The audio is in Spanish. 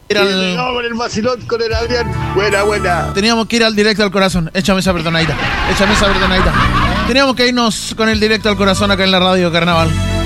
No, con el vacilón con el Adrián. Buena. Teníamos que ir al directo al corazón. Échame esa perdonadita. Teníamos que irnos con el directo al corazón acá en la radio Carnaval.